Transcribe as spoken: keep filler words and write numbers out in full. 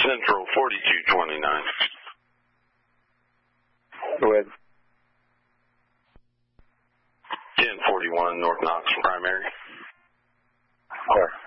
Central forty-two twenty-nine. Go ahead. ten forty-one North Knox Primary. Where?